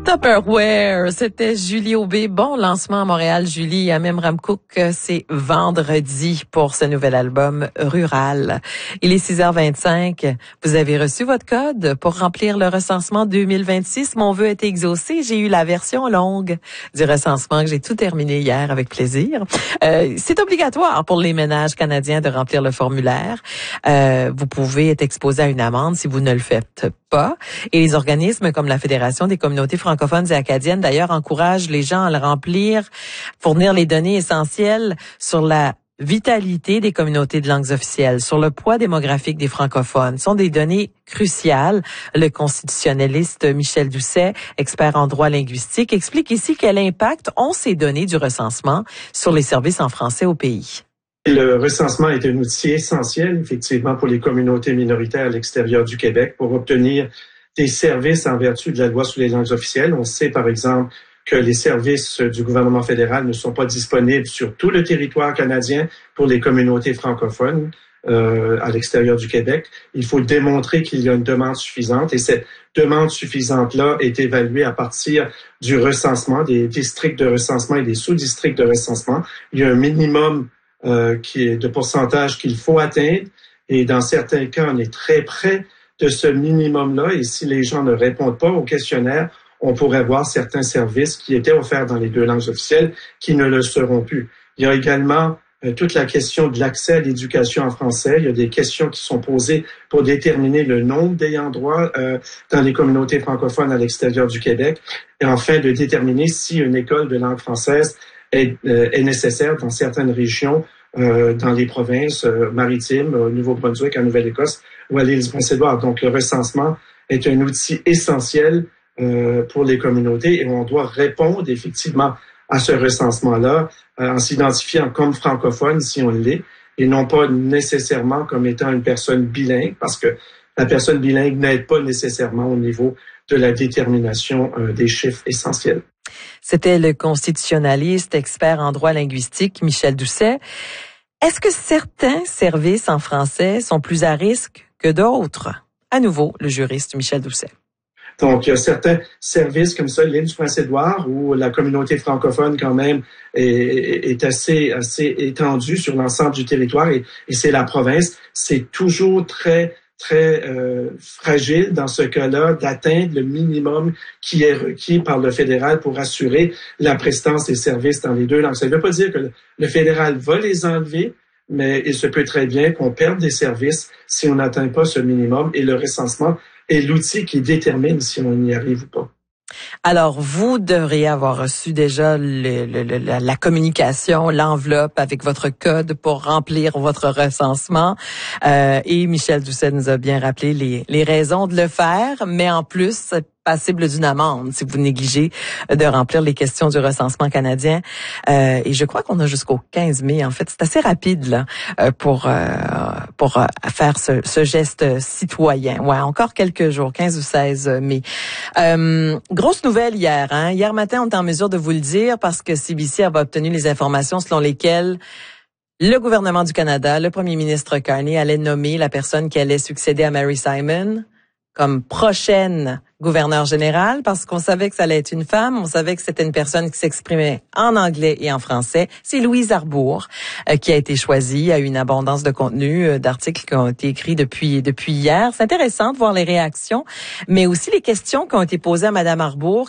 Tupperware, c'était Julie Aubé. Bon lancement à Montréal, Julie. À même Ramcook, c'est vendredi pour ce nouvel album Rural. Il est 6h25. Vous avez reçu votre code pour remplir le recensement 2026. Mon vœu a été exaucé. J'ai eu la version longue du recensement que j'ai tout terminé hier avec plaisir. C'est obligatoire pour les ménages canadiens de remplir le formulaire. Vous pouvez être exposé à une amende si vous ne le faites pas. Et les organismes comme la Fédération des communautés francophones et acadiennes, d'ailleurs, encouragent les gens à le remplir, fournir les données essentielles sur la vitalité des communautés de langues officielles, sur le poids démographique des francophones. Ce sont des données cruciales. Le constitutionnaliste Michel Doucet, expert en droit linguistique, explique ici quel impact ont ces données du recensement sur les services en français au pays. Le recensement est un outil essentiel, effectivement, pour les communautés minoritaires à l'extérieur du Québec pour obtenir des services en vertu de la loi sur les langues officielles. On sait, par exemple, que les services du gouvernement fédéral ne sont pas disponibles sur tout le territoire canadien pour les communautés francophones à l'extérieur du Québec. Il faut démontrer qu'il y a une demande suffisante et cette demande suffisante-là est évaluée à partir du recensement, des districts de recensement et des sous-districts de recensement. Il y a un minimum qui est de pourcentage qu'il faut atteindre et dans certains cas, on est très près de ce minimum-là et si les gens ne répondent pas au questionnaire, on pourrait voir certains services qui étaient offerts dans les deux langues officielles qui ne le seront plus. Il y a également toute la question de l'accès à l'éducation en français. Il y a des questions qui sont posées pour déterminer le nombre d'ayants droit dans les communautés francophones à l'extérieur du Québec et enfin de déterminer si une école de langue française est nécessaire dans certaines régions, dans les provinces maritimes, au Nouveau-Brunswick, en Nouvelle-Écosse ou à l'île du Prince-Édouard. Donc, le recensement est un outil essentiel pour les communautés et on doit répondre effectivement à ce recensement-là en s'identifiant comme francophone si on l'est et non pas nécessairement comme étant une personne bilingue parce que la personne bilingue n'aide pas nécessairement au niveau de la détermination des chiffres essentiels. C'était le constitutionnaliste, expert en droit linguistique, Michel Doucet. Est-ce que certains services en français sont plus à risque que d'autres? À nouveau, le juriste Michel Doucet. Donc, il y a certains services comme ça, l'île du Prince-Édouard, où la communauté francophone quand même est assez étendue sur l'ensemble du territoire et c'est la province. C'est toujours très fragile dans ce cas-là d'atteindre le minimum qui est requis par le fédéral pour assurer la prestance des services dans les deux langues. Ça ne veut pas dire que le fédéral va les enlever, mais il se peut très bien qu'on perde des services si on n'atteint pas ce minimum et le recensement est l'outil qui détermine si on y arrive ou pas. Alors, vous devriez avoir reçu déjà la communication, l'enveloppe avec votre code pour remplir votre recensement. Et Michel Doucet nous a bien rappelé les raisons de le faire, mais en plus, c'est passible d'une amende si vous négligez de remplir les questions du recensement canadien. Et je crois qu'on a jusqu'au 15 mai. En fait, c'est assez rapide là pour faire ce geste citoyen. Ouais, encore quelques jours, 15 ou 16 mai. Grosse nouvelle hier. Hier matin, on est en mesure de vous le dire parce que CBC avait obtenu les informations selon lesquelles le gouvernement du Canada, le premier ministre Carney, allait nommer la personne qui allait succéder à Mary Simon comme prochaine gouverneure générale parce qu'on savait que ça allait être une femme, on savait que c'était une personne qui s'exprimait en anglais et en français. C'est Louise Arbour qui a été choisie. Il y a eu une abondance de contenu, d'articles qui ont été écrits depuis hier. C'est intéressant de voir les réactions, mais aussi les questions qui ont été posées à Madame Arbour